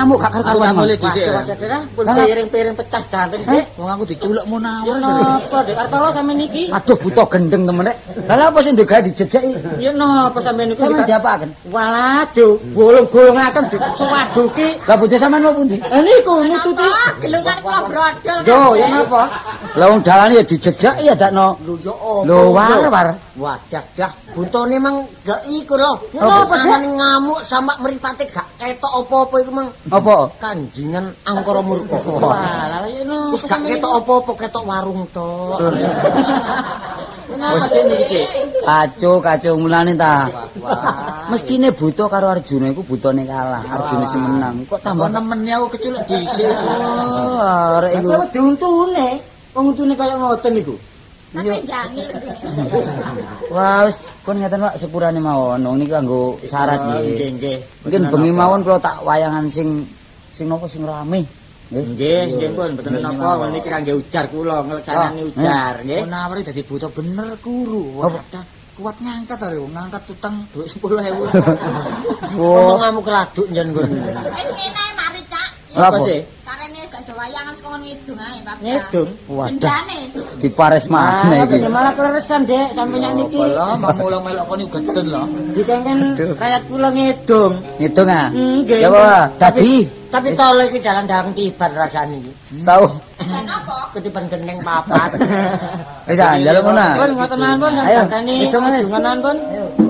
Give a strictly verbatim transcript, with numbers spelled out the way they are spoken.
ngamuk gak karu-karuan. Aku mulai dhisik. Pun piring-piring pecah danten, Dik. Wong aku diculuk munawar. Napa, Dik? Kartolo sampe niki? Aduh buta gendeng temen rek. Lah apa sing digawe dijejeki? Ya napa sampe niku? Sampe diapaken? Walah, golong-golongaken disuwaduki. Lah bocah sampean mau pundi? Lah niku nututi. Gelungan kula brodol. Yo, ya napa? Lah wong dalane ya dijejeki ya dakno. Lho yo opo? Lho war-war. Wadah dah, buntone mang gak iku lho. Apa, Dik? Anane ngamuk sama mripate gak ketok apa-apa iku mang. Apa? Kanjingan angkara murka. Walah ya no. Wis gak ketok apa-apa, ketok warung tok. Kenapa sih niki? Kacau, kacau mulane ta. Mestine buta karo Arjuna iku butane kalah, Arjuna sing menang. Kok tambah Temennya aku keculuk dhisik. Oh, arek iku. Apa diuntune? Wong untune kaya ngoten niku. Sampe jangil ngene. Wah, wis kon ngeten Pak, sepurane mawon. Wong niki kanggo syarat nggih. Nggih, nggih. Mungkin bengi mawon kula tak wayangan sing sing napa sing rame. Nggih, nggih pun mboten napa niki kangge ujar kula, nglecanani ujar, nggih. Munawar dadi buta bener kuru. Wadah. Kuat ngangkat are wong ngangkat utang dhuwit sepuluh ewu. Ngomong ngamuk keladuk njen nggon. Wis ngene ae mari, Cak. Apa sih? Karene gak ada wayangan saka ngidung ae, Pak. Ngidung. Wadah. Dendane. Dipares maneh iki. Malah kleresan, Dek, sampeyan niki. Lah mamulung melok kon iku geden lho. Dikengken rakyat kula ngidung. Ngitung ah. Nggih. Ya apa? Dadi Tapi tole iki jalan darang tiban rasane iki. tahu. Kenapa? Ketiban gendeng papat. Wis ah, njaluk ngono. Pun ngoten mawon Ayo, sampeyan hitung wis. dunganan pun.